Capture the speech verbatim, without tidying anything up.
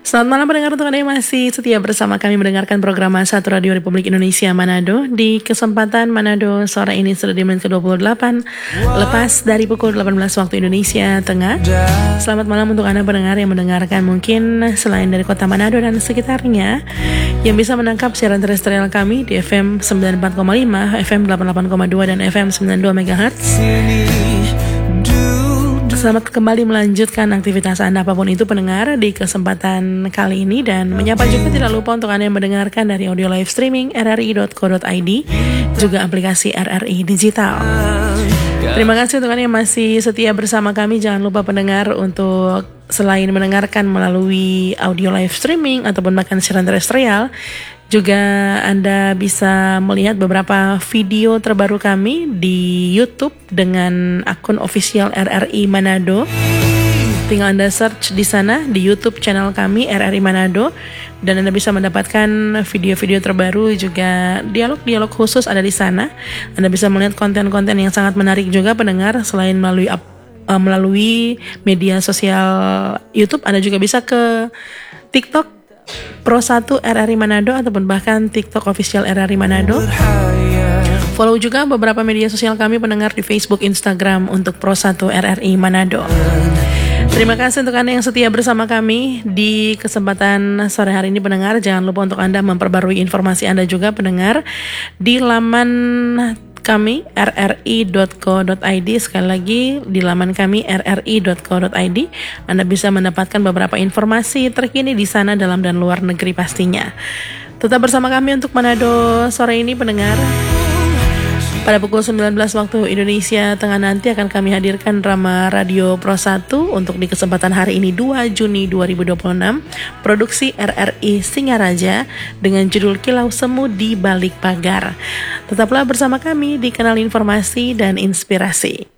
Selamat malam pendengar, untuk Anda yang masih setia bersama kami mendengarkan program satu Radio Republik Indonesia Manado. Di kesempatan Manado sore ini sudah di menit ke dua puluh delapan, lepas dari pukul delapan belas waktu Indonesia Tengah. Selamat malam untuk Anda pendengar yang mendengarkan mungkin selain dari kota Manado dan sekitarnya, yang bisa menangkap siaran terestrial kami di F M sembilan puluh empat koma lima, F M delapan puluh delapan koma dua, dan F M sembilan puluh dua megahertz. Selamat kembali melanjutkan aktivitas Anda apapun itu pendengar di kesempatan kali ini, dan menyapa juga tidak lupa untuk Anda yang mendengarkan dari audio live streaming r r i dot co dot i d, juga aplikasi R R I Digital. Terima kasih untuk Anda yang masih setia bersama kami. Jangan lupa pendengar untuk selain mendengarkan melalui audio live streaming ataupun bahkan siaran terestrial, juga Anda bisa melihat beberapa video terbaru kami di YouTube dengan akun official R R I Manado. Tinggal Anda search di sana di YouTube channel kami R R I Manado, dan Anda bisa mendapatkan video-video terbaru, juga dialog-dialog khusus ada di sana. Anda bisa melihat konten-konten yang sangat menarik juga pendengar. Selain melalui uh, melalui media sosial YouTube, Anda juga bisa ke TikTok Pro satu R R I Manado ataupun bahkan TikTok official R R I Manado. Follow juga beberapa media sosial kami pendengar di Facebook, Instagram untuk Pro satu R R I Manado. Terima kasih untuk Anda yang setia bersama kami di kesempatan sore hari ini pendengar. Jangan lupa untuk Anda memperbarui informasi Anda juga pendengar di laman kami r r i dot co dot i d. Sekali lagi di laman kami r r i dot co dot i d, Anda bisa mendapatkan beberapa informasi terkini di sana, dalam dan luar negeri pastinya. Tetap bersama kami untuk Manado sore ini pendengar. Pada pukul sembilan belas waktu Indonesia Tengah nanti akan kami hadirkan drama Radio Pro satu untuk di kesempatan hari ini dua Juni dua ribu dua puluh enam, produksi R R I Singaraja dengan judul Kilau Semu di Balik Pagar. Tetaplah bersama kami di kanal informasi dan inspirasi.